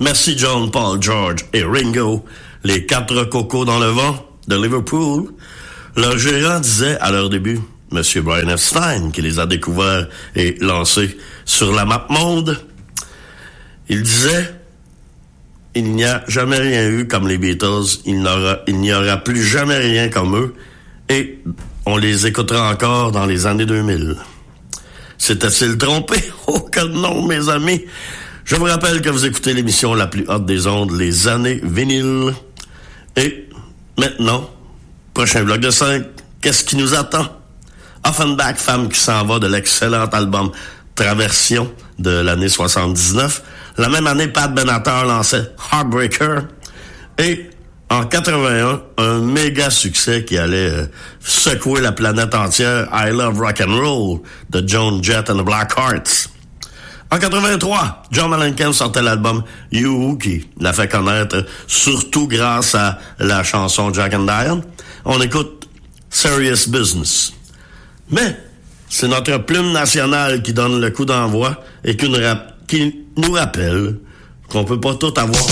Merci John, Paul, George et Ringo, les 4 cocos dans le vent de Liverpool. Leur gérant disait à leur début, Monsieur Brian Epstein, qui les a découverts et lancés sur la map monde, il disait, il n'y a jamais rien eu comme les Beatles, il n'y aura plus jamais rien comme eux, et on les écoutera encore dans les années 2000. S'était-il trompé? Oh que non, mes amis! Je vous rappelle que vous écoutez l'émission la plus haute des ondes, les années vinyles. Et maintenant, prochain bloc de 5, qu'est-ce qui nous attend? Offenbach, Femme qui s'en va, de l'excellent album Traversion de l'année 79. La même année, Pat Benatar lançait Heartbreaker. Et en 81, un méga succès qui allait secouer la planète entière, I Love Rock and Roll de Joan Jett and the Blackhearts. En 83, John Mellencamp sortait l'album You, qui l'a fait connaître surtout grâce à la chanson Jack and Diane. On écoute Serious Business. Mais c'est notre plume nationale qui donne le coup d'envoi et qui nous rappelle qu'on peut pas tout avoir.